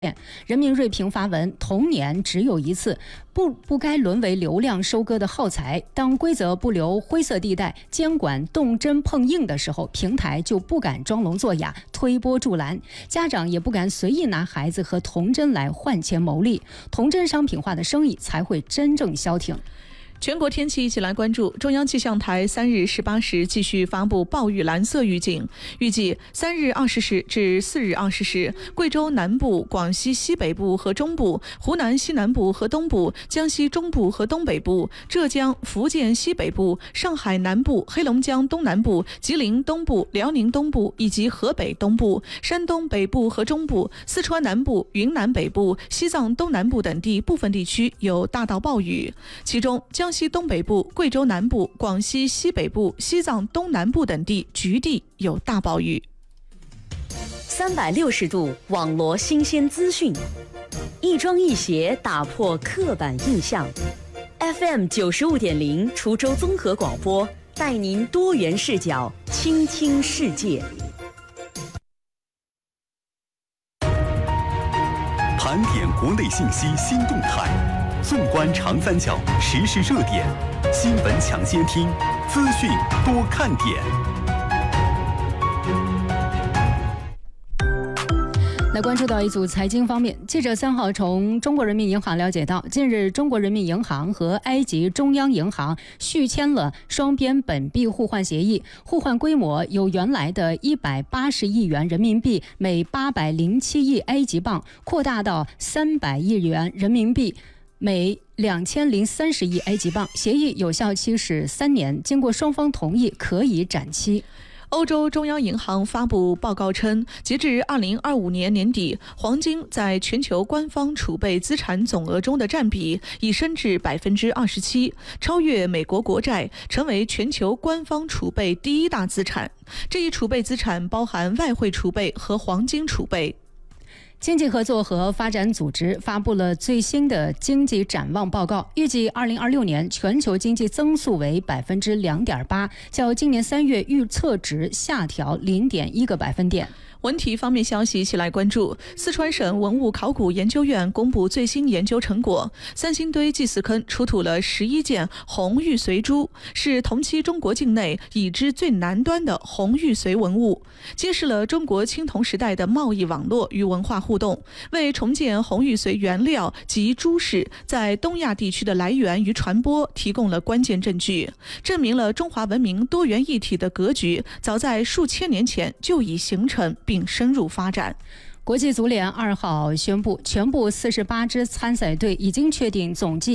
人民锐评发文：童年只有一次，不该沦为流量收割的耗材。当规则不留灰色地带，监管动真碰硬的时候，平台就不敢装聋作哑、推波助澜，家长也不敢随意拿孩子和童真来换钱牟利，童真商品化的生意才会真正消停。 全国天气一起来关注。中央气象台3日18时继续发布暴雨蓝色预警，预计3日20时至4日20时，贵州南部、广西西北部和中部、湖南西南部和东部、江西中部和东北部、浙江、福建西北部、上海南部、黑龙江东南部、吉林东部、辽宁东部以及河北东部、山东北部和中部、四川南部、云南北部、西藏东南部等地部分地区有大到暴雨，其中江西东北部、贵州南部、广西西北部、西藏东南部等地局地有大暴雨。 360度网罗新鲜资讯，一庄一协打破刻板印象。FM 95.0滁州综合广播，带您多元视角倾听世界。 盘点国内信息新动态，纵观长三角时事热点，新闻抢先听，资讯多看点。 来关注到一组财经方面，记者3号从中国人民银行了解到，近日中国人民银行和埃及中央银行续签了双边本币互换协议，互换规模由原来的180亿元人民币每807亿埃及镑扩大到300亿元人民币每2030亿埃及镑，协议有效期是3年，经过双方同意可以展期。 欧洲中央银行发布报告称，截至2025年年底，黄金在全球官方储备资产总额中的占比已升至27%，超越美国国债，成为全球官方储备第一大资产。这一储备资产包含外汇储备和黄金储备。 经济合作和发展组织发布了最新的经济展望报告，预计2026年全球经济增速为2.8%，较今年3月预测值下调0.1个百分点。 文体方面消息一起来关注。四川省文物考古研究院公布最新研究成果，三星堆祭祀坑出土了11件红玉髓珠，是同期中国境内已知最南端的红玉髓文物，揭示了中国青铜时代的贸易网络与文化互动，为重建红玉髓原料及珠饰在东亚地区的来源与传播提供了关键证据，证明了中华文明多元一体的格局早在数千年前就已形成并深入发展。 国际足联2号宣布，全部48支参赛队已经确定总计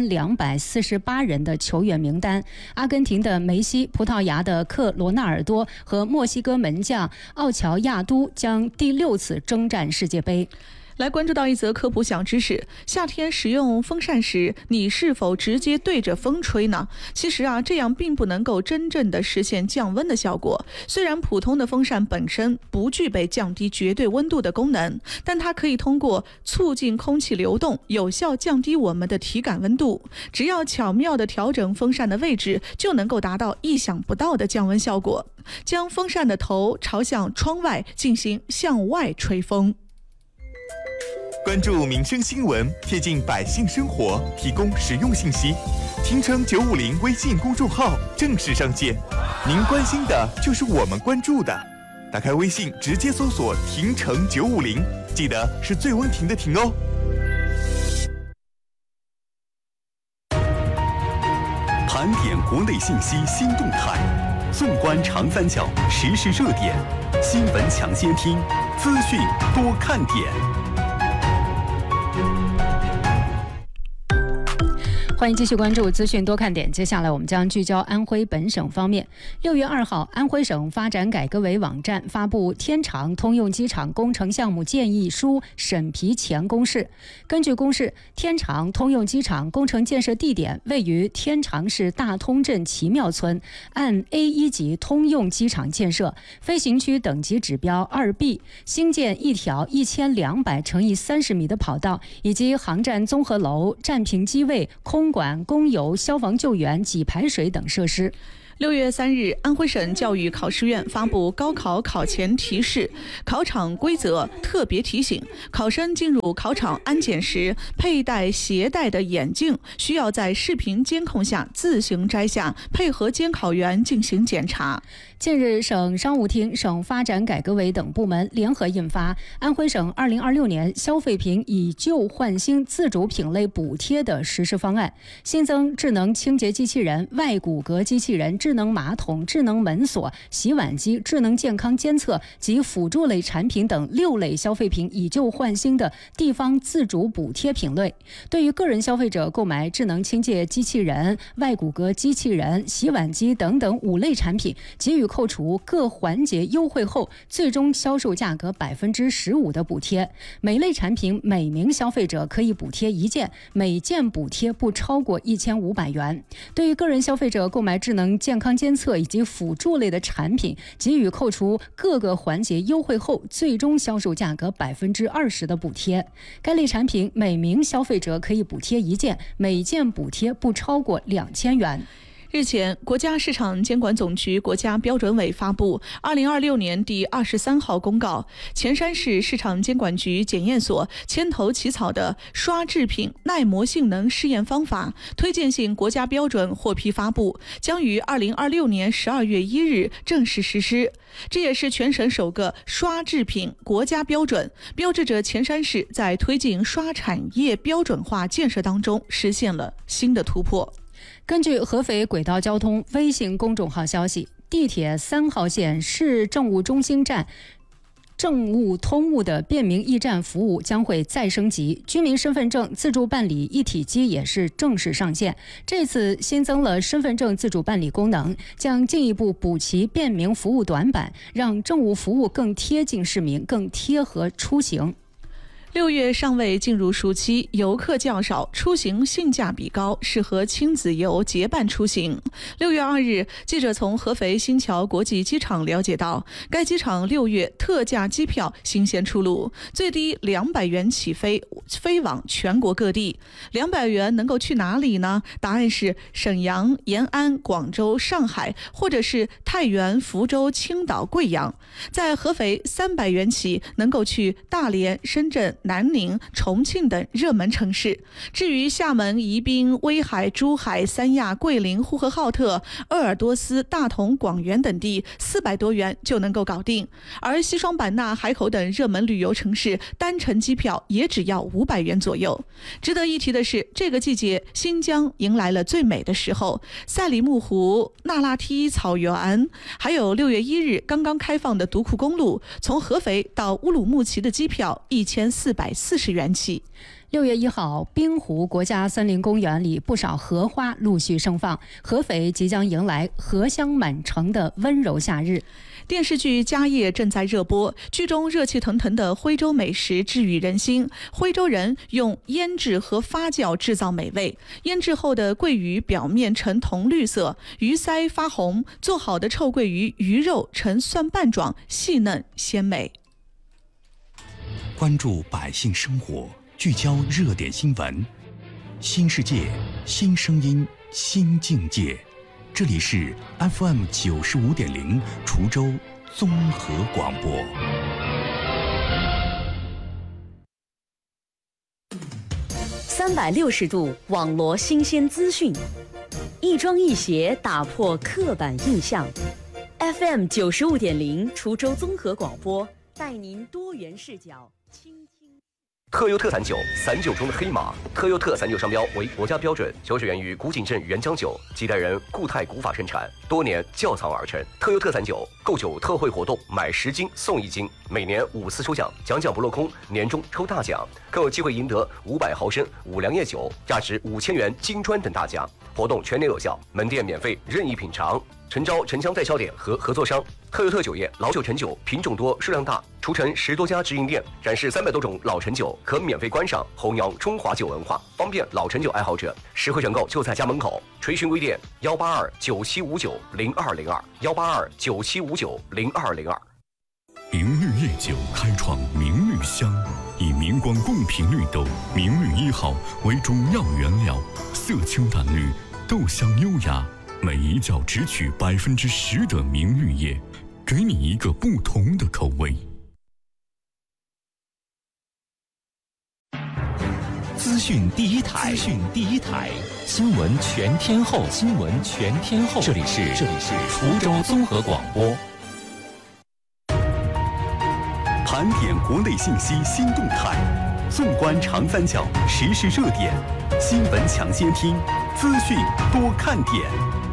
1248人的球员名单。阿根廷的梅西、葡萄牙的克罗纳尔多和墨西哥门将奥乔亚都将第6次征战世界杯。 来关注到一则科普小知识，夏天使用风扇时，你是否直接对着风吹呢？其实这样并不能够真正的实现降温的效果。虽然普通的风扇本身不具备降低绝对温度的功能，但它可以通过促进空气流动，有效降低我们的体感温度。只要巧妙地调整风扇的位置，就能够达到意想不到的降温效果。将风扇的头朝向窗外，进行向外吹风。 关注民生新闻，贴近百姓生活，提供实用信息。听城950微信公众号正式上线，您关心的就是我们关注的。打开微信，直接搜索“听城950”，记得是最温婷的婷哦。盘点国内信息新动态，纵观长三角时事热点，新闻抢先听，资讯多看点。 欢迎继续关注资讯多看点。接下来我们将聚焦安徽本省方面。6月2号，安徽省发展改革委网站发布天长通用机场工程项目建议书审批前公示。根据公示，天长通用机场工程建设地点位于天长市大通镇奇妙村，按 A1 级通用机场建设，飞行区等级指标2B， 新建一条1200乘以30米的跑道，以及航站综合楼、站坪机位、空管、供油、消防救援、给排水等设施。 6月3日，安徽省教育考试院发布高考考前提示、考场规则特别提醒：考生进入考场安检时，佩戴携带的眼镜需要在视频监控下自行摘下，配合监考员进行检查。 近日，省商务厅、省发展改革委等部门联合印发《安徽省2026年消费品以旧换新自主品类补贴的实施方案》，新增智能清洁机器人、外骨骼机器人、智能马桶、智能门锁、洗碗机、智能健康监测及辅助类产品等6类消费品以旧换新的地方自主补贴品类。对于个人消费者购买智能清洁机器人、外骨骼机器人、洗碗机等等5类产品，给予扣除各环节优惠后最终销售价格15%的补贴。每类产品每名消费者可以补贴1件，每件补贴不超过1500元。对于个人消费者购买智能健康监测以及辅助类的产品，给予扣除各个环节优惠后最终销售价格20%的补贴。该类产品每名消费者可以补贴1件，每件补贴不超过2000元。 日前，国家市场监管总局国家标准委发布2026年第23号公告，潜山市市场监管局检验所牵头起草的刷制品耐磨性能试验方法推荐性国家标准获批发布，将于2026年12月1日正式实施。这也是全省首个刷制品国家标准，标志着潜山市在推进刷产业标准化建设当中实现了新的突破。 根据合肥轨道交通微信公众号消息，地铁3号线市政务中心站政务通务的便民驿站服务将会再升级，居民身份证自助办理一体机也是正式上线。这次新增了身份证自主办理功能，将进一步补齐便民服务短板，让政务服务更贴近市民，更贴合出行。 6月尚未进入暑期，游客较少，出行性价比高，适合亲子游结伴出行。6月2日，记者从合肥新桥国际机场了解到，该机场6月特价机票新鲜出炉，最低200元起飞，飞往全国各地。200元能够去哪里呢？答案是沈阳、延安、广州、上海，或者是太原、福州、青岛、贵阳。在合肥300元起能够去大连、深圳、南宁、重庆等热门城市。至于厦门、宜宾、威海、珠海、三亚、桂林、呼和浩特、鄂尔多斯、大同、广元等地，400多元就能够搞定。而西双版纳、海口等热门旅游城市，单程机票也只要500元左右。值得一提的是，这个季节新疆迎来了最美的时候，赛里木湖、那拉梯草原，还有6月1日刚刚开放的独库公路，从合肥到乌鲁木齐的机票1440元起。 6月1号，滨湖国家森林公园里不少荷花陆续盛放，合肥即将迎来荷香满城的温柔夏日。 电视剧《家业》正在热播，剧中热气腾腾的徽州美食治愈人心。徽州人用腌制和发酵制造美味，腌制后的桂鱼表面呈铜绿色，鱼鳃发红，做好的臭鳜鱼鱼肉呈蒜瓣状，细嫩鲜美。 关注百姓生活，聚焦热点新闻，新世界，新声音，新境界。这里是 FM 95.0滁州综合广播。 360度网罗新鲜资讯，一庄一协打破刻板印象。FM 95.0滁州综合广播，带您多元视角倾听。 特优特散酒，散酒中的黑马。特优特散酒商标为国家标准，酒水源于古井镇原浆酒，几代人固态古法生产，多年窖藏而成。特优特散酒购酒特惠活动，买10斤送1斤，每年5次抽奖，奖不落空，年终抽大奖，更有机会赢得500毫升五粮液酒，价值5000元金砖等大奖。活动全年有效，门店免费任意品尝。诚招城乡代销点和合作商。特优特酒业老酒陈酒品种多数量大，除城10多家直营店，展示300多种老陈酒，可免费观赏，弘扬中华酒文化，方便老陈酒爱好者。实惠选购就在家门口。垂询微店18297590202，18297590202。 明绿烈酒开创明绿香，以明光贡品绿豆明绿1号为主要原料，色清淡绿，豆香优雅， 每一窖只取10%的明绿叶，给你一个不同的口味。 资讯第一台，新闻全天候，这里是滁州综合广播。 盘点国内信息新动态，纵观长三角时事热点，新闻抢先听，资讯多看点。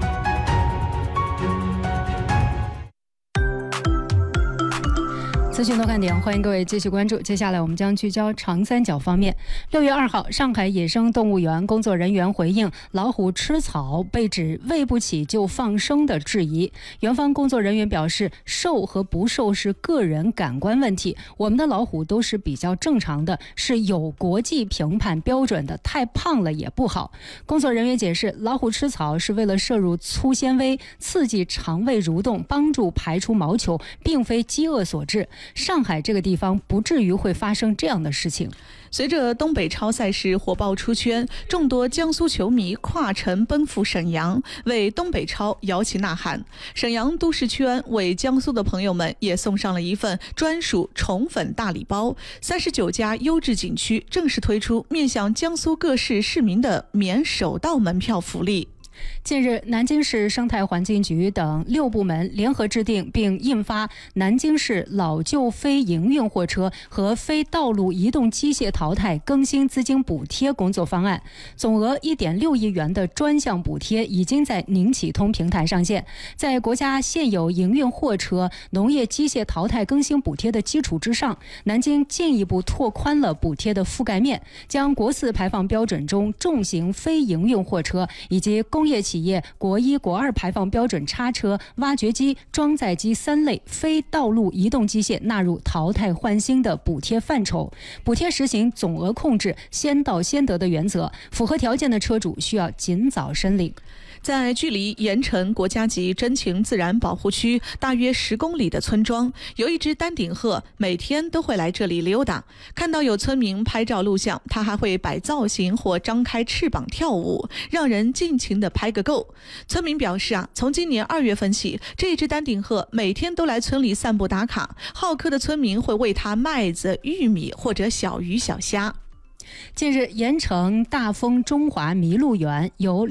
资讯多看点，欢迎各位继续关注。接下来我们将聚焦长三角方面。6月2号，上海野生动物园工作人员回应老虎吃草被指喂不起就放生的质疑。园方工作人员表示，瘦和不瘦是个人感官问题，我们的老虎都是比较正常的，是有国际评判标准的，太胖了也不好。工作人员解释，老虎吃草是为了摄入粗纤维，刺激肠胃蠕动，帮助排出毛球，并非饥饿所致。上海这个地方不至于会发生这样的事情。 随着东北超赛事火爆出圈，众多江苏球迷跨城奔赴沈阳，为东北超摇旗呐喊。沈阳都市圈为江苏的朋友们也送上了一份专属宠粉大礼包。39家优质景区正式推出面向江苏各市市民的免首道门票福利。 近日，南京市生态环境局等6部门联合制定并印发《南京市老旧非营运货车和非道路移动机械淘汰更新资金补贴工作方案》，总额1.6亿元的专项补贴已经在宁启通平台上线。在国家现有营运货车、农业机械淘汰更新补贴的基础之上，南京进一步拓宽了补贴的覆盖面，将国4排放标准中重型非营运货车以及工业企业国1、国2排放标准叉车、挖掘机、装载机3类非道路移动机械纳入淘汰换新的补贴范畴。补贴实行总额控制、先到先得的原则，符合条件的车主需要尽早申领。 在距离盐城国家级珍禽自然保护区大约10公里的村庄，有一只丹顶鹤，每天都会来这里溜达。看到有村民拍照录像，它还会摆造型或张开翅膀跳舞，让人尽情的拍个够。村民表示从今年2月份起，这只丹顶鹤每天都来村里散步打卡，好客的村民会喂它麦子、玉米或者小鱼小虾。 近日，盐城大丰中华麋鹿园由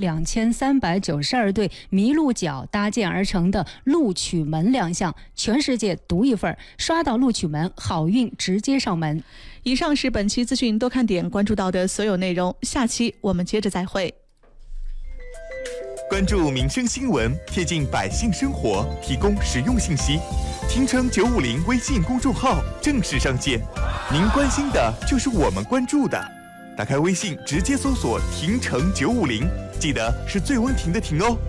2392对麋鹿角搭建而成的鹿曲门亮相，全世界独一份，刷到鹿曲门，好运直接上门。 以上是本期资讯多看点关注到的所有内容，下期我们接着再会。 关注民生新闻，贴近百姓生活，提供实用信息。听城950微信公众号正式上线，您关心的就是我们关注的。打开微信，直接搜索“听城950”，记得是最温庭的庭哦。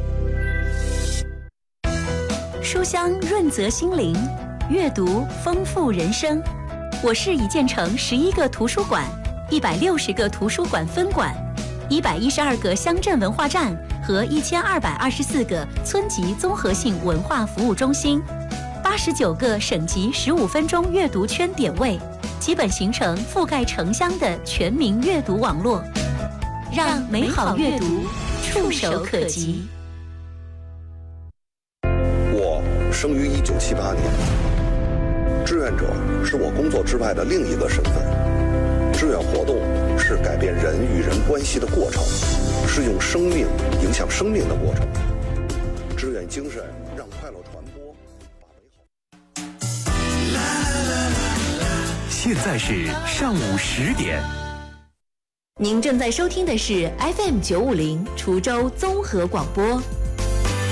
书香润泽心灵，阅读丰富人生。我市已建成11个图书馆，160个图书馆分馆，112个乡镇文化站和1224个村级综合性文化服务中心，89个省级15分钟阅读圈点位，基本形成覆盖城乡的全民阅读网络，让美好阅读触手可及。 我生于1978年，志愿者是我工作之外的另一个身份。志愿活动是改变人与人关系的过程，是用生命影响生命的过程。志愿精神让快乐传播。 现在是上午10点。 您正在收听的是 FM 950滁州综合广播。